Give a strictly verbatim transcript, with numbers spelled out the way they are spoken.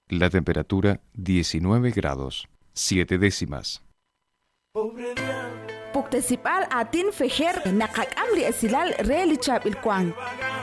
La temperatura diecinueve grados, siete décimas. Puktesipal atin fejer nakak amri asilal relichab ilkwang.